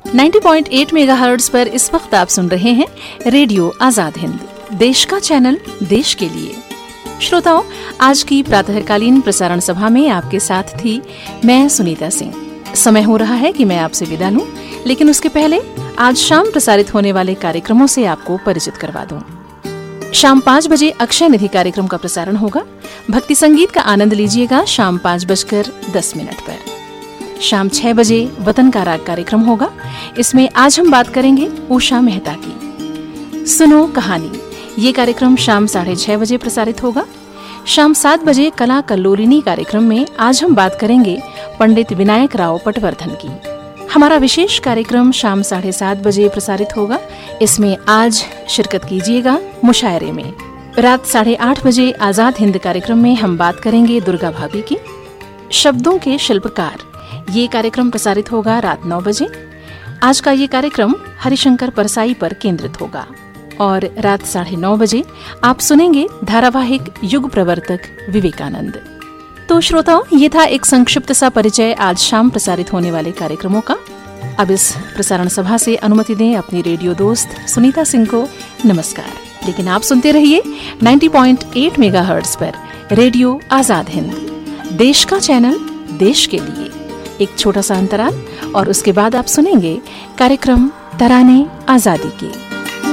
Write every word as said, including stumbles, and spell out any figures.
नब्बे पॉइंट आठ मेगाहर्ट्ज पर इस वक्त आप सुन रहे हैं रेडियो आजाद हिंद, देश का चैनल, देश के लिए। श्रोताओं, आज की प्रातःकालीन प्रसारण सभा में आपके साथ थी मैं सुनीता सिंह। समय हो रहा है कि मैं आपसे विदा लूं, लेकिन उसके पहले आज शाम प्रसारित होने वाले कार्यक्रमों से आपको परिचित करवा दूं। शाम पाँच बजे अक्षय निधि कार्यक्रम का प्रसारण होगा। भक्ति संगीत का आनंद लीजिएगा शाम पाँच बजकर दस मिनट पर। शाम छह बजे वतन का राग कार्यक्रम होगा। इसमें आज हम बात करेंगे उषा मेहता की। सुनो कहानी, ये कार्यक्रम शाम साढ़े छह बजे प्रसारित होगा। शाम सात बजे कला कल्लोलिनी कार्यक्रम में आज हम बात करेंगे पंडित विनायक राव पटवर्धन की। हमारा विशेष कार्यक्रम शाम साढ़े सात बजे प्रसारित होगा। इसमें आज शिरकत कीजिएगा मुशायरे में। रात साढ़े आठ बजे आजाद हिंद कार्यक्रम में हम बात करेंगे दुर्गा भाभी की। शब्दों के शिल्पकार, ये कार्यक्रम प्रसारित होगा रात नौ बजे। आज का ये कार्यक्रम हरिशंकर परसाई पर केंद्रित होगा। और रात साढ़े नौ बजे आप सुनेंगे धारावाहिक युग प्रवर्तक विवेकानंद। तो श्रोताओं, ये था एक संक्षिप्त सा परिचय आज शाम प्रसारित होने वाले कार्यक्रमों का। अब इस प्रसारण सभा से अनुमति दें अपनी रेडियो दोस्त सुनीता सिंह को नमस्कार। लेकिन आप सुनते रहिए नब्बे पॉइंट आठ मेगाहर्ट्ज पर रेडियो आजाद हिंद, देश का चैनल, देश के लिए। एक छोटा सा अंतराल और उसके बाद आप सुनेंगे कार्यक्रम तराने आजादी के।